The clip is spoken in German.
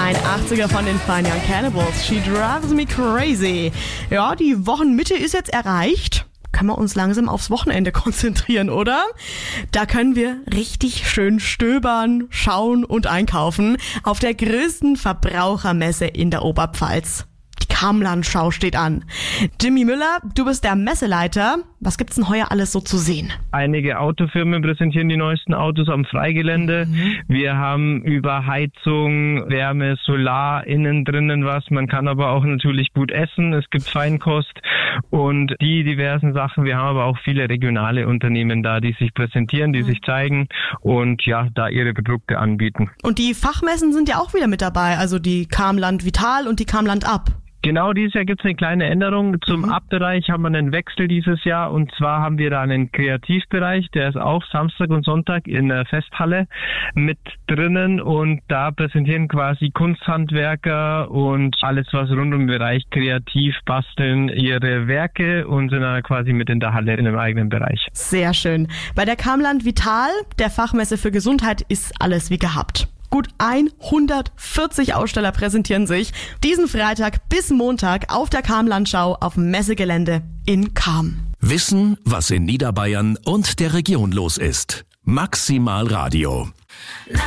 Ein 80er von den Fine Young Cannibals. She drives me crazy. Ja, die Wochenmitte ist jetzt erreicht. Können wir uns langsam aufs Wochenende konzentrieren, oder? Da können wir richtig schön stöbern, schauen und einkaufen auf der größten Verbrauchermesse in der Oberpfalz. Die Kamlandschau steht an. Jimmy Müller, du bist der Messeleiter. Was gibt's denn heuer alles so zu sehen? Einige Autofirmen präsentieren die neuesten Autos am Freigelände. Wir haben über Heizung, Wärme, Solar, innen drinnen was. Man kann aber auch natürlich gut essen. Es gibt Feinkost und die diversen Sachen. Wir haben aber auch viele regionale Unternehmen da, die sich präsentieren, die sich zeigen und ja, da ihre Produkte anbieten. Und die Fachmessen sind ja auch wieder mit dabei, also die Kamland Vital und die Kamland Up. Genau, dieses Jahr gibt es eine kleine Änderung. Zum Up-Bereich haben wir einen Wechsel dieses Jahr und zwar haben wir da einen Kreativbereich, der ist auch Samstag und Sonntag in der Festhalle mit drinnen und da präsentieren quasi Kunsthandwerker und alles, was rund um den Bereich Kreativ basteln, ihre Werke und sind dann quasi mit in der Halle in einem eigenen Bereich. Sehr schön. Bei der Kamland Vital, der Fachmesse für Gesundheit, ist alles wie gehabt. Gut 140 Aussteller präsentieren sich diesen Freitag bis Montag auf der Kamlandschau auf dem Messegelände in Cham. Wissen, was in Niederbayern und der Region los ist. Maximal Radio.